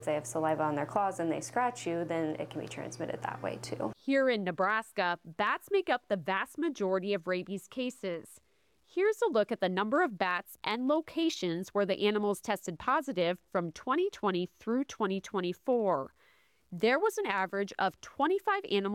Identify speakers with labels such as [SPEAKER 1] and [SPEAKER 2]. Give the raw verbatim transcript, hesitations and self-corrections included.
[SPEAKER 1] If they have saliva on their claws and they scratch you, then it can be transmitted that way too.
[SPEAKER 2] Here in Nebraska, bats make up the vast majority of rabies cases. Here's a look at the number of bats and locations where the animals tested positive from twenty twenty through twenty twenty-four. There was an average of twenty-five animals